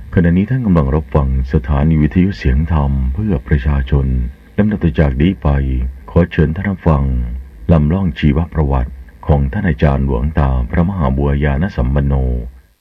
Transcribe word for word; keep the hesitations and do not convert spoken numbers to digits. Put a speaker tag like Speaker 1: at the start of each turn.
Speaker 1: ขณะนี้ท่านกำลังรับฟังสถานีวิทยุเสียงธรรมเพื่อประชาชนลำดับจากนี้ไปขอเชิญท่านรับฟังลำล่องชีวประวัติของท่านอาจารย์หลวงตาพระมหาบัวญาณสัมปันโน